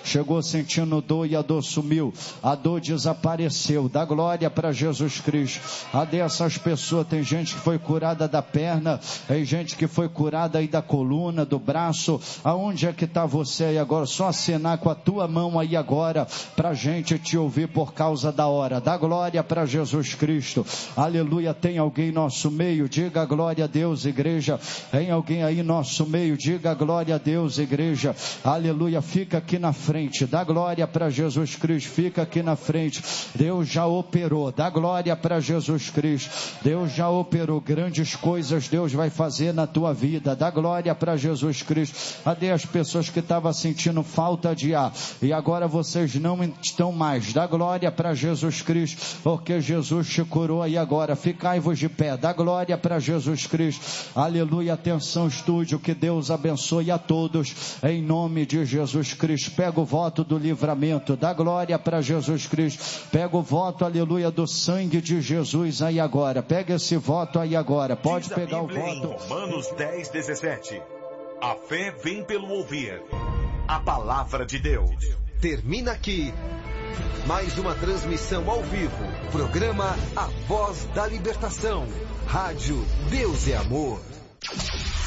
chegou sentindo dor e a dor sumiu, a dor desapareceu. Dá glória para Jesus Cristo. A dessas pessoas, tem gente que foi curada da perna, tem gente que foi curada aí da coluna, do braço. Aonde é que está você aí agora? Só acenar com a tua mão aí agora, para a gente te ouvir por causa da hora. Dá glória para Jesus Cristo. Aleluia. Tem alguém em nosso meio? Diga glória a Deus, igreja. Tem alguém aí em nosso meio? Diga glória a Deus, igreja. Aleluia. Fica aqui na frente. Dá glória para Jesus Cristo. Fica aqui na frente. Deus já operou. Dá glória para Jesus Cristo. Deus já operou grandes coisas. Deus vai fazer na tua vida. Dá glória para Jesus Cristo. Cadê as pessoas que estavam sentindo falta de ar e agora vocês não estão mais? Dá glória para Jesus Cristo, porque Jesus te curou aí agora. Ficai-vos de pé. Dá glória para Jesus Cristo. Aleluia. Atenção, estúdio, que Deus abençoe a todos em nome de Jesus Cristo. Pega o voto do livramento. Dá glória para Jesus Cristo. Pega o voto, aleluia, do sangue de Jesus aí agora. Pega esse voto aí agora. Pode pegar o voto. Romanos 10:17. A fé vem pelo ouvir a palavra de Deus. Termina aqui mais uma transmissão ao vivo. Programa A Voz da Libertação. Rádio Deus é Amor.